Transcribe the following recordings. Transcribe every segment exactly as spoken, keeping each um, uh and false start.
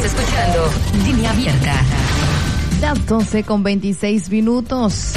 escuchando Línea Abierta. Las doce con veintiséis minutos.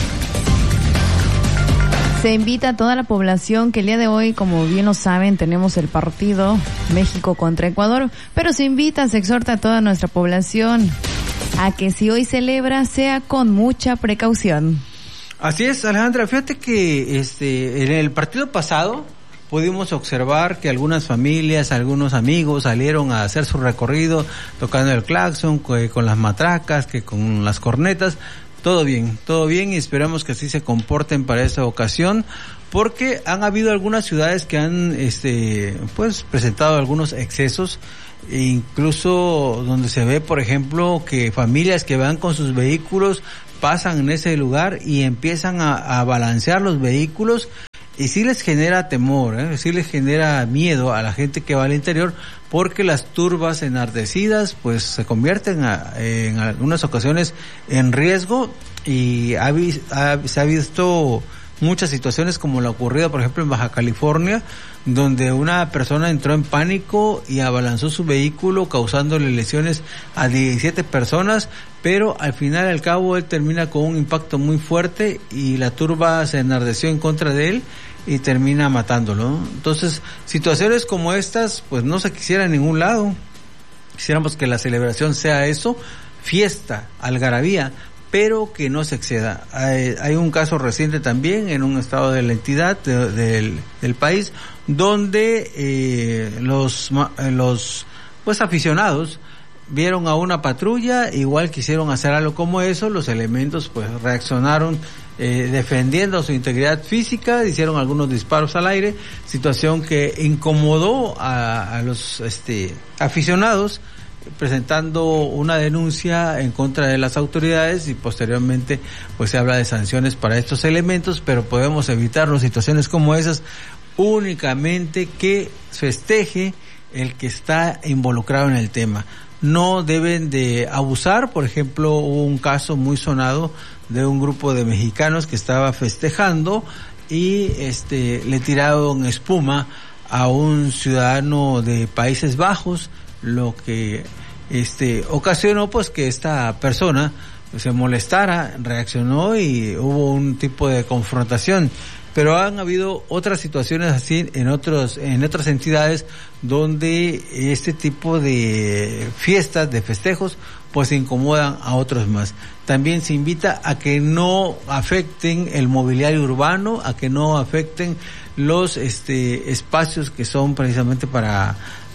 Se invita a toda la población que el día de hoy, como bien lo saben, tenemos el partido México contra Ecuador, pero se invita, se exhorta a toda nuestra población a que si hoy celebra, sea con mucha precaución. Así es, Alejandra, fíjate que este en el partido pasado pudimos observar que algunas familias, algunos amigos salieron a hacer su recorrido tocando el claxon, que con las matracas, que con las cornetas. Todo bien, todo bien, y esperamos que así se comporten para esta ocasión, porque han habido algunas ciudades que han este pues presentado algunos excesos, e incluso donde se ve, por ejemplo, que familias que van con sus vehículos pasan en ese lugar y empiezan a, a balancear los vehículos, y sí les genera temor, ¿eh? sí les genera miedo a la gente que va al interior, porque las turbas enardecidas pues se convierten a, en algunas ocasiones en riesgo, y ha, ha, se ha visto muchas situaciones como la ocurrida, por ejemplo, en Baja California, donde una persona entró en pánico y abalanzó su vehículo, causándole lesiones a diecisiete personas, pero al final, al cabo, él termina con un impacto muy fuerte y la turba se enardeció en contra de él y termina matándolo, ¿no? Entonces, situaciones como estas, pues no se quisiera en ningún lado. Quisiéramos que la celebración sea eso, fiesta, algarabía, pero que no se exceda. Hay, hay un caso reciente también en un estado de la entidad de, de, del, del país, donde eh, los los pues aficionados vieron a una patrulla, igual quisieron hacer algo como eso, los elementos pues reaccionaron eh, defendiendo su integridad física, hicieron algunos disparos al aire, situación que incomodó a, a los este aficionados, presentando una denuncia en contra de las autoridades, y posteriormente pues se habla de sanciones para estos elementos, pero podemos evitarnos situaciones como esas únicamente que festeje el que está involucrado en el tema. No deben de abusar. Por ejemplo, hubo un caso muy sonado de un grupo de mexicanos que estaba festejando y este le tiraron espuma a un ciudadano de Países Bajos, lo que este ocasionó pues que esta persona pues, se molestara, reaccionó y hubo un tipo de confrontación. Pero han habido otras situaciones así en otros en otras entidades donde este tipo de fiestas, de festejos, pues incomodan a otros más. También se invita a que no afecten el mobiliario urbano, a que no afecten los este espacios que son precisamente para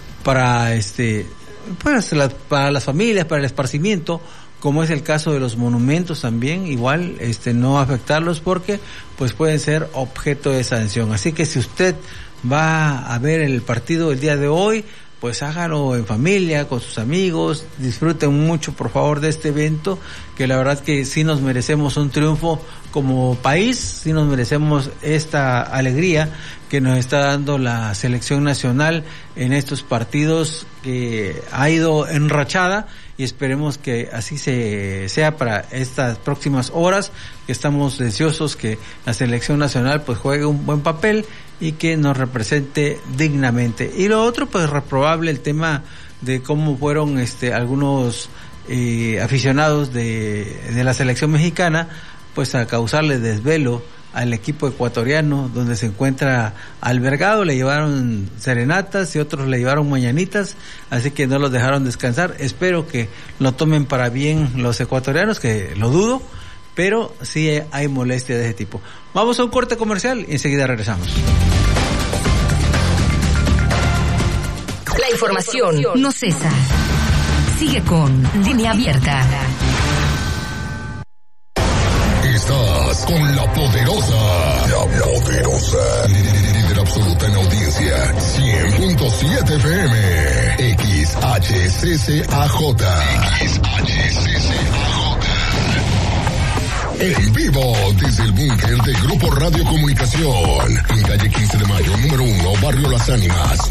para este pues las, para las familias, para el esparcimiento, como es el caso de los monumentos también, igual este no afectarlos porque pues pueden ser objeto de sanción. Así que si usted va a ver el partido el día de hoy, pues hágalo en familia, con sus amigos, disfruten mucho por favor de este evento, que la verdad que sí nos merecemos un triunfo como país, sí nos merecemos esta alegría que nos está dando la selección nacional en estos partidos que ha ido enrachada, y esperemos que así se sea para estas próximas horas, que estamos deseosos que la selección nacional pues juegue un buen papel y que nos represente dignamente. Y lo otro, pues reprobable el tema de cómo fueron este algunos eh, aficionados de, de la selección mexicana pues a causarle desvelo al equipo ecuatoriano donde se encuentra albergado. Le llevaron serenatas y otros le llevaron mañanitas, así que no los dejaron descansar. Espero que lo tomen para bien los ecuatorianos, que lo dudo, pero sí hay molestia de ese tipo. Vamos a un corte comercial y enseguida regresamos. La información no cesa. Sigue con Línea Abierta. Estás con la poderosa. La poderosa. Líder absoluta en audiencia. cien punto siete F M. X H C C A J. X H C C A J. En vivo desde el búnker de Grupo Radio Comunicación. En calle quince de mayo, número uno, Barrio Las Ánimas.